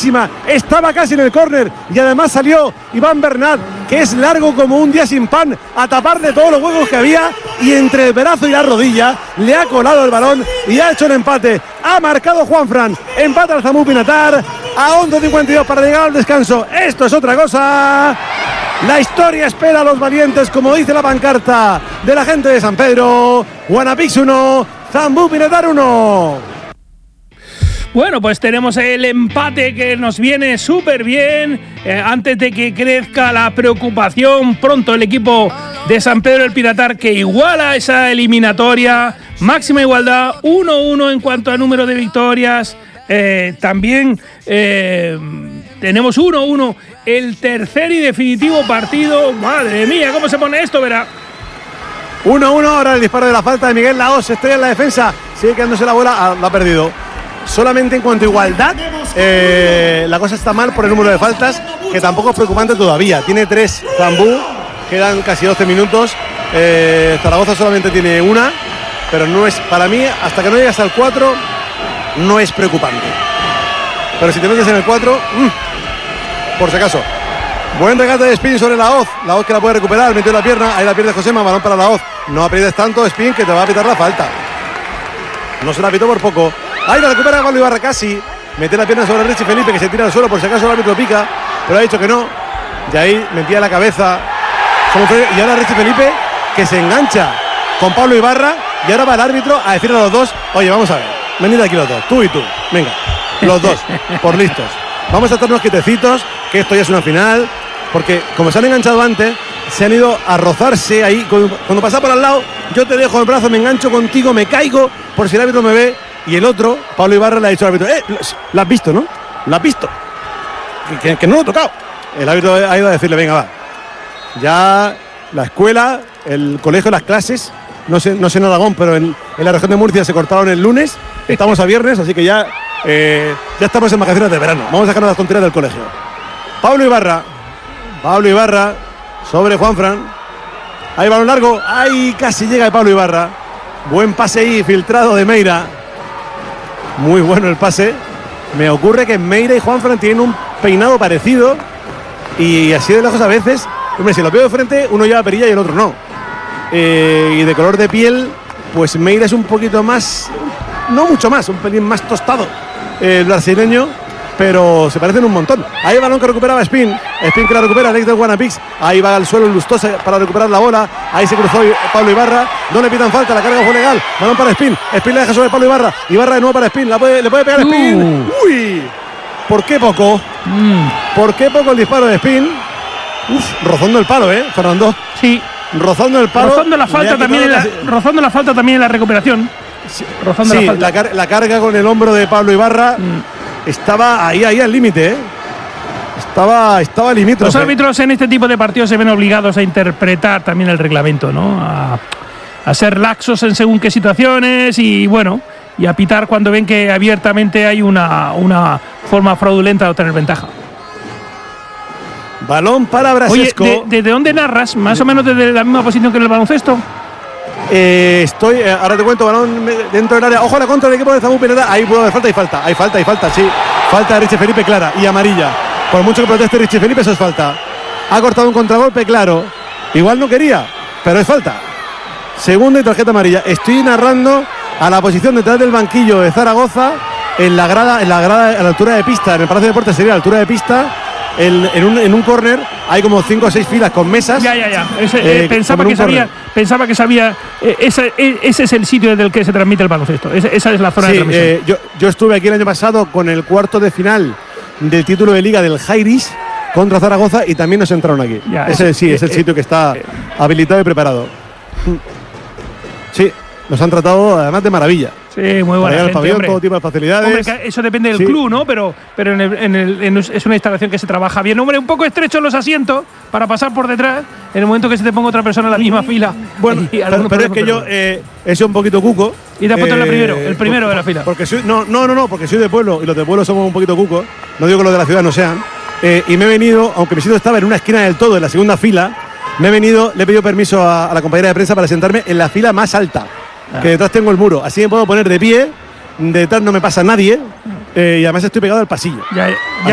clarísima, estaba casi en el córner y además salió Iván Bernat, que es largo como un día sin pan, a taparle todos los huecos que había y entre el brazo y la rodilla le ha colado el balón y ha hecho el empate. Ha marcado Juanfran, empata al Zambu Pinatar a 11:52 para llegar al descanso. Esto es otra cosa. La historia espera a los valientes, como dice la pancarta de la gente de San Pedro. Guanapix 1, Zambu Pinatar 1. Bueno, pues tenemos el empate que nos viene súper bien. Antes de que crezca la preocupación, pronto el equipo de San Pedro del Pinatar, que iguala esa eliminatoria. Máxima igualdad, 1-1 en cuanto a número de victorias. También tenemos 1-1 el tercer y definitivo partido. Madre mía, ¿cómo se pone esto? Verá. 1-1, ahora el disparo de la falta de Miguel Laos, estrella en la defensa. Sigue quedándose la bola, la ha perdido. Solamente en cuanto a igualdad, la cosa está mal por el número de faltas, que tampoco es preocupante todavía. Tiene 3 Zambu, quedan casi 12 minutos. Zaragoza solamente tiene una, pero no es, para mí, hasta que no llegas al 4, no es preocupante. Pero si te metes en el 4, por si acaso. Buen regate de Espín sobre Laoz que la puede recuperar, metió la pierna, ahí la pierde Josema, balón para Laoz. No aprietes tanto, Espín, que te va a pitar la falta. No se la pitó por poco. Ahí la recupera Pablo Ibarra casi. Mete la pierna sobre Richie Felipe, que se tira al suelo por si acaso el árbitro pica, pero ha dicho que no. Y ahí metía la cabeza. Y ahora Richie Felipe, que se engancha con Pablo Ibarra, y ahora va el árbitro a decirle a los dos: oye, vamos a ver, venid aquí los dos, tú y tú, venga, los dos, por listos. Vamos a estarnos quietecitos, que esto ya es una final, porque como se han enganchado antes, se han ido a rozarse ahí. Cuando pasa por al lado, yo te dejo el brazo, me engancho contigo, me caigo, por si el árbitro me ve. Y el otro, Pablo Ibarra, le ha dicho al árbitro: ¿la has visto, no? ¿La has visto? Que no lo he tocado. El árbitro ha ido a decirle: venga, va. Ya la escuela, el colegio, las clases, no sé en Aragón, pero en la región de Murcia se cortaron el lunes. Estamos a viernes, así que ya estamos en vacaciones de verano. Vamos a sacarnos las tonterías del colegio. Pablo Ibarra sobre Juanfran. Ahí balón largo. Ahí casi llega Pablo Ibarra. Buen pase ahí, filtrado de Meira. Muy bueno el pase. Me ocurre que Meira y Juanfran tienen un peinado parecido. Y así de lejos a veces. Hombre, si lo veo de frente, uno lleva perilla y el otro no. Y de color de piel, pues Meira es un poquito más, no mucho más, un pelín más tostado el brasileño, pero se parecen un montón. Ahí el balón que recuperaba Espín que la recupera, el ex del Guanapix. Ahí va al suelo Lustosa para recuperar la bola. Ahí se cruzó Pablo Ibarra, no le pitan falta, la carga fue legal. Balón para Espín la deja sobre Pablo Ibarra de nuevo para Espín, le puede pegar Espín. Uy, ¿por qué poco? ¿Por qué poco el disparo de Espín? Rozando el palo, Fernando. Sí. Rozando el palo. Rozando la falta también en la recuperación. Sí, la carga con el hombro de Pablo Ibarra estaba ahí al límite, Estaba limítrofe. Los árbitros en este tipo de partidos se ven obligados a interpretar también el reglamento, ¿no? A ser laxos en según qué situaciones y bueno, y a pitar cuando ven que abiertamente hay una forma fraudulenta de obtener ventaja. Balón para Brasesco. Oye, ¿desde dónde narras? ¿Más o menos desde la misma posición que en el baloncesto? Ahora te cuento, balón dentro del área. Ojo a la contra del equipo de Zambu Pinatar. Ahí puede haber falta. Hay falta, sí. Falta de Richie Felipe clara y amarilla. Por mucho que proteste Richie Felipe, eso es falta. Ha cortado un contragolpe claro. Igual no quería, pero es falta. Segunda y tarjeta amarilla. Estoy narrando a la posición detrás del banquillo de Zaragoza, en la grada a la altura de pista. En el Palacio de Deportes sería a la altura de pista. En un córner hay como 5 o 6 filas con mesas. Ya. Pensaba que sabía. Ese es el sitio desde el que se transmite el baloncesto. Esa es la zona de transmisión. Yo estuve aquí el año pasado con el cuarto de final del título de liga del Jairis contra Zaragoza y también nos entraron aquí. Es el sitio que está habilitado y preparado. Sí, nos han tratado además de maravilla. Sí, muy buena gente, pabellón, todo tipo de facilidades. Hombre, eso depende del club, ¿no? Pero es una instalación que se trabaja bien. Hombre, un poco estrechos los asientos para pasar por detrás en el momento que se te ponga otra persona en la misma fila. Bueno, pero es que yo he sido un poquito cuco. Y te has puesto el primero de la fila. Porque porque soy de pueblo y los de pueblo somos un poquito cucos. No digo que los de la ciudad no sean. Y me he venido, aunque mi sitio estaba en una esquina del todo, en la segunda fila, le he pedido permiso a la compañera de prensa para sentarme en la fila más alta. Que detrás tengo el muro, así me puedo poner de pie, detrás no me pasa nadie y además estoy pegado al pasillo.